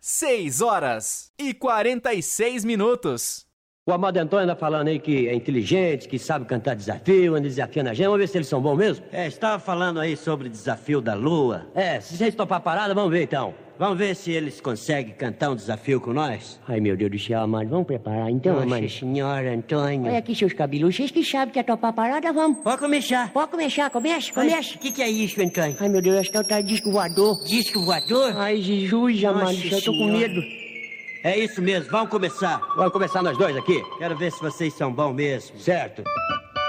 6h46. O Amado Antônio anda falando aí que é inteligente, que sabe cantar desafio, anda desafiando a gente. Vamos ver se eles são bons mesmo? Estava falando aí sobre o desafio da lua. Se vocês topar a parada, vamos ver então. Vamos ver se eles conseguem cantar um desafio com nós? Ai, meu Deus do céu, Amado, vamos preparar então, Amado. Nossa senhora, Antônio. Olha aqui seus cabelos, vocês que sabem que é topar a parada, vamos. Pode começar. Pode começar, comece. O que é isso, Antônio? Ai, meu Deus, acho que é o tal disco voador. Disco voador? Ai, Jesus, Amado, eu tô com medo. É isso mesmo, vamos começar. Vamos começar nós dois aqui? Quero ver se vocês são bons mesmo. Certo.